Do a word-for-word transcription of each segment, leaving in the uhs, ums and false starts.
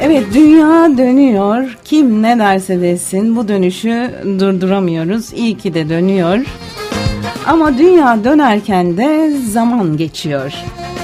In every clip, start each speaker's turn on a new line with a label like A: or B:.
A: Evet, dünya dönüyor. Kim ne derse desin bu dönüşü durduramıyoruz. İyi ki de dönüyor. Ama dünya dönerken de zaman geçiyor.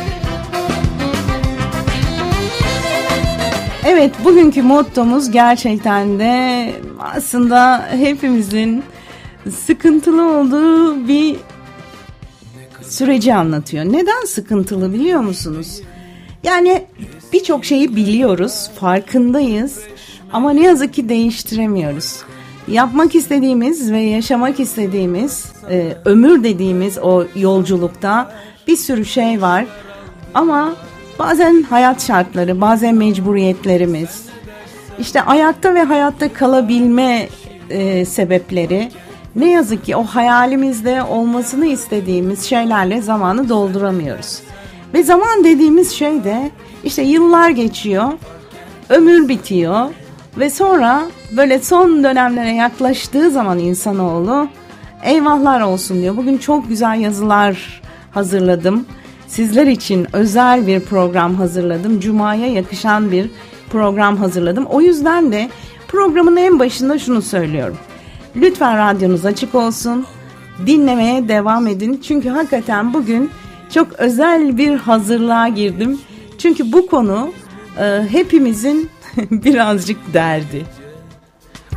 A: Evet, bugünkü mottomuz gerçekten de aslında hepimizin sıkıntılı olduğu bir süreci anlatıyor. Neden sıkıntılı biliyor musunuz? Yani birçok şeyi biliyoruz, farkındayız ama ne yazık ki değiştiremiyoruz. Yapmak istediğimiz ve yaşamak istediğimiz, e, ömür dediğimiz o yolculukta bir sürü şey var. Ama bazen hayat şartları, bazen mecburiyetlerimiz, işte ayakta ve hayatta kalabilme e, sebepleri, ne yazık ki o hayalimizde olmasını istediğimiz şeylerle zamanı dolduramıyoruz. Ve zaman dediğimiz şey de işte yıllar geçiyor, ömür bitiyor ve sonra böyle son dönemlere yaklaştığı zaman insanoğlu eyvahlar olsun diyor. Bugün çok güzel yazılar hazırladım. Sizler için özel bir program hazırladım. Cuma'ya yakışan bir program hazırladım. O yüzden de programın en başında şunu söylüyorum. Lütfen radyonuz açık olsun. Dinlemeye devam edin. Çünkü hakikaten bugün çok özel bir hazırlığa girdim. Çünkü bu konu e, hepimizin birazcık derdi.